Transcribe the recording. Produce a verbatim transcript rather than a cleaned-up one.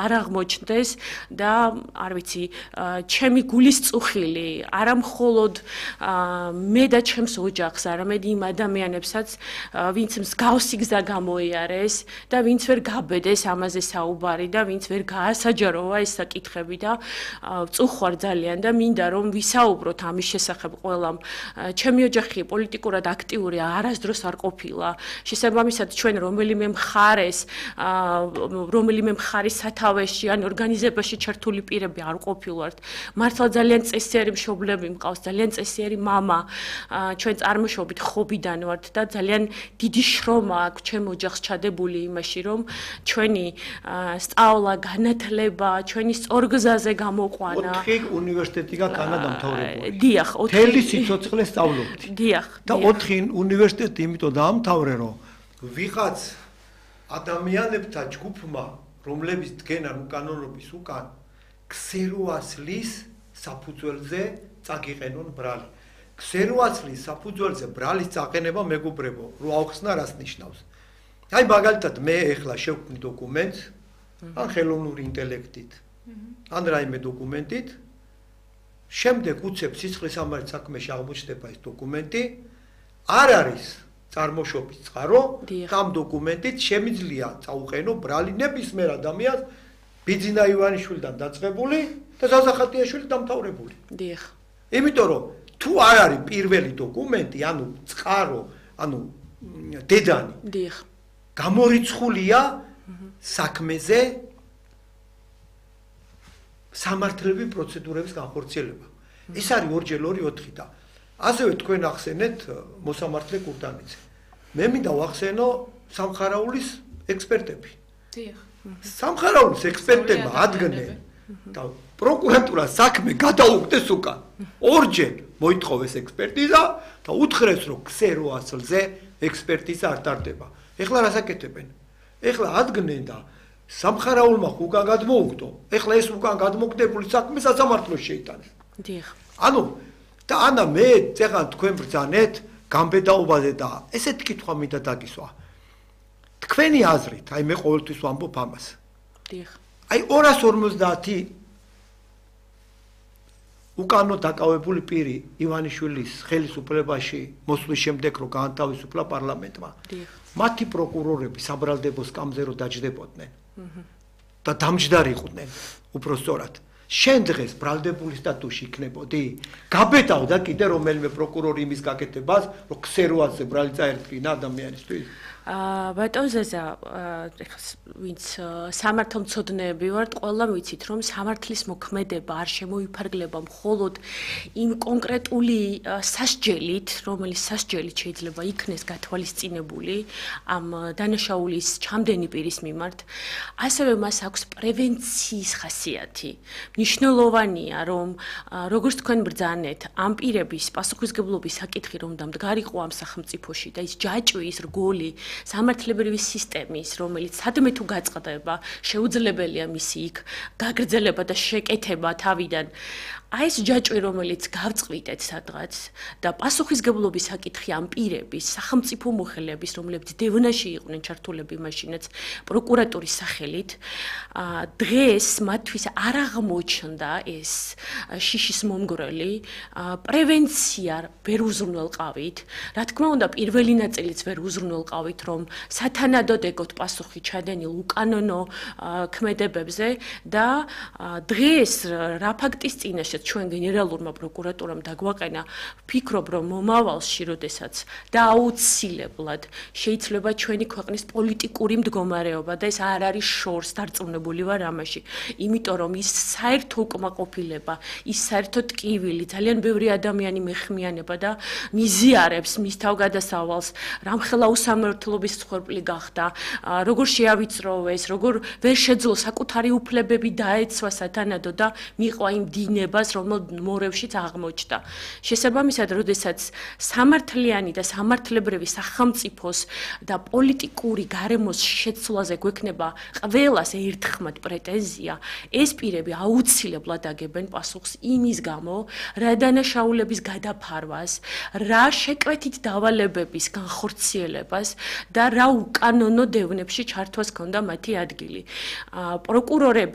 არ აღმოჩნდეს და არ ვიცი, ჩემი გულის წუხილი, არა მხოლოდ მე და ჩემს ოჯახს, არამედ იმ ადამიანებსაც, ვინც მსგავსი გზა გამოიარეს და ვინც ვერ გაბედეს ამაზე საუბარი და ვინც ვერ გაასაჯაროვა ეს საკითხები და წუხვარ ძალიან და მინდა რომ ვისაუბროთ ამის შესახებ ყველამ. ჩემი ოჯახი პოლიტიკურად აქტიური არასდროს არ ყოფილა. შესაბამისად ჩვენ რომელიმე მხარეს, რომელიმე მხარის სათავეში ან ორგანიზებაში ჩართული პირები არ ყოფილვართ. მართლა ძალიან წესიერი მშობლები მყავს, ძალიან წესიერი მამა. ჩვენ წარმოშობით ხობიდან ვართ და ძალიან დიდი შრომა აქვს ჩემ ოჯახს ჩადებული იმაში, რომ ჩვენი სწავლა, განათლება, ჩვენი სწორგზაზე გამოყვანა. ოთხი უნივერსიტეტი გაყანა დამთავრებული. დიახ, ოთხი. თელი სიცოცხლე სწავლობთ. დიახ. და ოთხი უნივერსიტეტი იმიტომ დაამთავრე, რომ ვიღაც ადამიანებთა ჯგუფმა, რომლებიც დგენან უკანონობის უკან, ქსეროასლის საფუძველზე წაგიყენონ ბრალი. ქსეროასლის საფუძველზე ბრალის წაყენება მეგობრებო, რო აუხსნა რას ნიშნავს. აი მაგალითად მე ეხლა შევქმნი დოკუმენტს, ან ხელოვნური ინტელექტით, ან რაიმე დოკუმენტით, შემდეგ უცებ სისხლისამართ საქმეში აღმოჩნდება ეს დოკუმენტი, არ არის წარმოშობის წყარო, ამ დოკუმენტით შემიძლია წაუყენო ბრალი ნებისმიერ ადამიანს ბიძინა ივანიშვილიდან დაწყებული და ზაზახატიაშვილი დამთავრებული. დიახ. იმიტომ რომ თუ არ არის პირველი დოკუმენტი, ანუ წყარო, ანუ დედანი. დიახ. გამორიცხულია საქმეზე სამართლებრივი პროცედურების განხორციელება. ეს არის ორჯერ ორი ოთხი და ასევე თქვენ ახსენეთ მოსამართლე კურდანიძე. მე მინდა ვახსენო სამხარაულის ექსპერტები. დიახ. სამხარაულის ექსპერტებმა ადგნენ და პროკურატურა საქმე გადაუგდეს უკან. ორჯერ მოითხოვეს ექსპერტიზა და უთხრეს რომ ქსეროასლზე ექსპერტიზა არ ტარდება. ეხლა რას აკეთებენ? ეხლა ადგნენ და სამხარაულმა უკან გადმოუგდო. ეხლა ეს უკან გადმოგდებული საქმე სასამართლოს შეიტანეს. დიახ. ანუ და ანა მე წეგან თქვენ ბრძანეთ გამბედაობაზე და ესეთი კითხვა მინდა დაგისვა. თქვენი აზრით, აი მე ყოველთვის ვამბობ ამას. დიახ. აი ორას ორმოცდაათი უკანო დაკავებული პირი ივანიშვილის ხელისუფლებაში მოსვლის შემდეგ რომ გაანთავისუფლა პარლამენტმა. მათი პროკურორები საბრალდებო სკამზე რომ დაჯდებოდნენ და დამჯდარიყვნენ უпростоრად. შენ დღეს ბრალდებული სტატუსში იქნებოდი? გაბედავდა კიდე რომელიმე პროკურორი იმის გაკეთებას, რომ ქსეროასზე ბრალი წაერდგინა ადამიანისთვის? ბატონ ზეზა, ვინც სამართალმცოდნეები ვართ, ყველამ ვიცით, რომ სამართლის მოქმედება არ შემოიფარგლება მხოლოდ იმ კონკრეტული სასჯელით, რომელიც სასჯელით შეიძლება იქნეს გათვალისწინებული ამ დანაშაულის ჩამდენი პირის მიმართ, ასევე მას აქვს პრევენციის ხასიათი. მნიშვნელოვანია, რომ როგორც თქვენ ბრძანეთ, ამ პირების პასუხისმგებლობის საკითხი რომ დამდგარიყო ამ სახელმწიფოში და ის ჯაჭვი, ის რგოლი სამართლებრივი სისტემის, რომელიც სადმე თუ გაწყდება, შეუძლებელია მისი იქ გაგრძელება და შეკეთება თავიდან. აი ეს ჯაჭვი, რომელიც გავწყვიტეთ სადღაც და პასუხისმგებლობის საკითხი ამ პირების, სახელმწიფო მოხელეების, რომლებიც დევნაში იყვნენ ჩართულები მაშინაც პროკურატურის სახელით, დღეს მათთვის არ აღმოჩნდა ეს შიშის მომგვრელი, პრევენცია ვერ უზრუნველყავით. რა თქმა უნდა, პირველი ნაწილიც ვერ უზრუნველყავით, რომ სათანადოდ ეგოთ პასუხი ჩადენილ უკანონო ქმედებებზე და დღეს რა ფაქტის წინაშე ჩვენ გენერალურმა პროკურატურამ დაგვაყენა, ვფიქრობ, რომ მომავალში, როდესაც და აუცილებლად შეიძლება ჩვენი ქვეყნის პოლიტიკური მდგომარეობა და ეს არ არის შორს დარწმუნებული ვარ ამაში, იმიტომ რომ ის საერთო უკმაყოფილება, ის საერთო ტკივილი, ძალიან ბევრი ადამიანი მეხმიანება და მიზიარებს მის თავგადასავალს, რამხელა უსამართლობის მსხვერპლი გახდა, როგორ შეავიწროვეს, როგორ ვერ შეძლო საკუთარი უფლებები დაეცვა სათანადო და მიყვა იმ დინებას, რომელთ მორევშიც აღმოჩნდა. შესაბამისად, როდესაც სამართლიანი და სამართლებრივი სახელმწიფოს და პოლიტიკური გარემოს შეცვლაზე გვექნება ყველას ერთხმად პრეტენზია, ეს პირები აუცილებლად აგებენ პასუხს იმის გამო, რა დანაშაულების გადაფარვას, რა შეკვეთით დავალებების განხორციელებას და რა უკანონო დევნებში ჩართვას ჰქონდა მათი ადგილი. პროკურორები